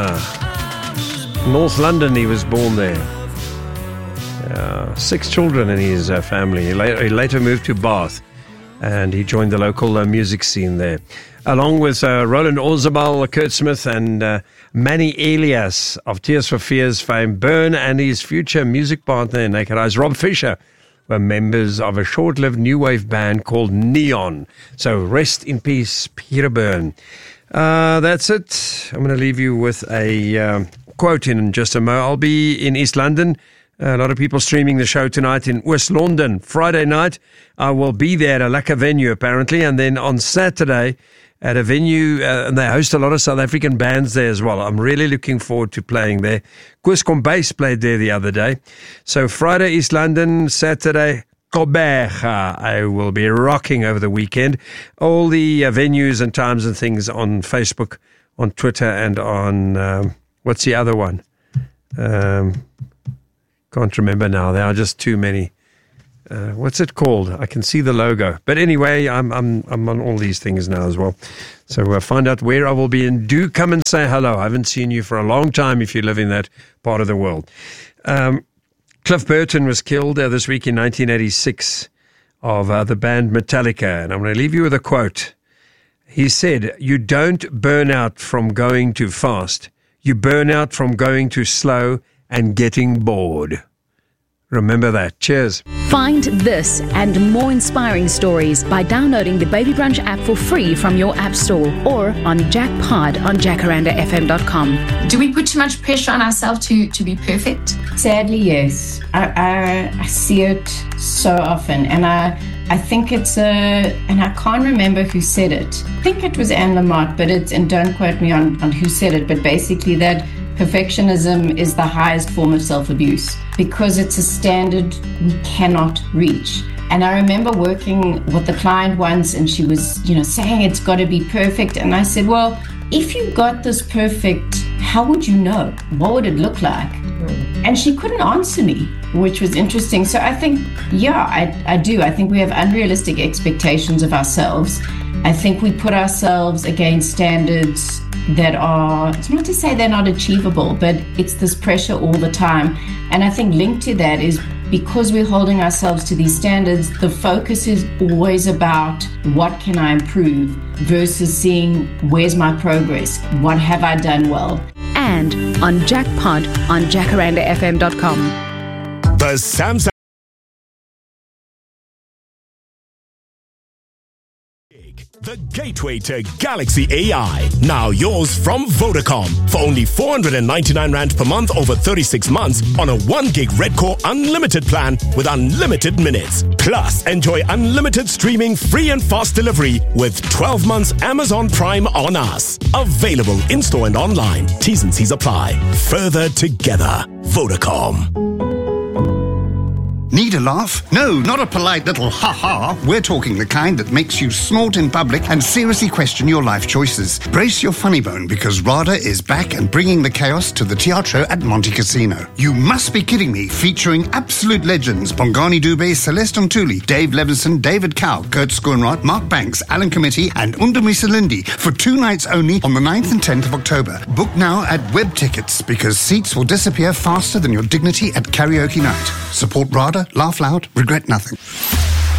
North London, he was born there. 6 children in his family. He later moved to Bath, and he joined the local music scene there. Along with Roland Orzabal, Kurt Smith, and Manny Elias of Tears for Fears fame, Byrne and his future music partner in Naked Eyes, Rob Fisher, were members of a short-lived new wave band called Neon. So rest in peace, Peter Byrne. That's it. I'm going to leave you with a quote in just a moment. I'll be in East London. A lot of people streaming the show tonight in West London. Friday night, I will be there at a lekker venue, apparently. And then on Saturday, at a venue, and they host a lot of South African bands there as well. I'm really looking forward to playing there. Koos Kombuis played there the other day. So Friday, East London, Saturday, Gqeberha. I will be rocking over the weekend. All the venues and times and things on Facebook, on Twitter, and on, what's the other one? Can't remember now. There are just too many. What's it called? I can see the logo. But anyway, I'm on all these things now as well. So find out where I will be, and do come and say hello. I haven't seen you for a long time if you live in that part of the world. Cliff Burton was killed this week in 1986 of the band Metallica. And I'm going to leave you with a quote. He said, "You don't burn out from going too fast. You burn out from going too slow and getting bored." Remember that. Cheers. Find this and more inspiring stories by downloading the Baby Brunch app for free from your app store or on Jackpod on jacarandafm.com. Do we put too much pressure on ourselves to be perfect? Sadly, yes. I see it so often, and I think it's and I can't remember who said it. I think it was Anne Lamott, and don't quote me on who said it, but basically that perfectionism is the highest form of self-abuse because it's a standard we cannot reach. And I remember working with the client once, and she was, saying it's got to be perfect. And I said, well, if you got this perfect, how would you know? What would it look like? And she couldn't answer me, which was interesting. So I think, I do. I think we have unrealistic expectations of ourselves. I think we put ourselves against standards that are, it's not to say they're not achievable, but it's this pressure all the time. And I think linked to that is because we're holding ourselves to these standards, the focus is always about what can I improve versus seeing where's my progress, what have I done well. And on Jackpod on jacarandafm.com. The Samsung The gateway to Galaxy AI. Now yours from Vodacom. For only 499 Rand per month over 36 months on a 1 gig Red Core unlimited plan with unlimited minutes. Plus, enjoy unlimited streaming, free and fast delivery with 12 months Amazon Prime on us. Available in-store and online. T's and C's apply. Further together. Vodacom. Need a laugh? No, not a polite little ha-ha. We're talking the kind that makes you snort in public and seriously question your life choices. Brace your funny bone because RADA is back and bringing the chaos to the Teatro at Monte Cassino. You must be kidding me, featuring absolute legends Bongani Dube, Celeste Ntuli, Dave Levinson, David Cow, Kurt Schoenrath, Mark Banks, Alan Committee and Undamisa Lindy for 2 nights only on the 9th and 10th of October. Book now at Web Tickets because seats will disappear faster than your dignity at karaoke night. Support RADA, laugh loud, regret nothing.